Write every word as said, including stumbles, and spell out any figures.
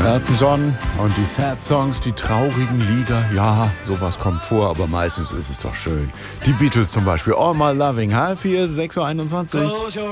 Elton John und die Sad Songs, die traurigen Lieder. Ja, sowas kommt vor, aber meistens ist es doch schön. Die Beatles zum Beispiel. All My Loving. Halb vier, sechs Uhr einundzwanzig.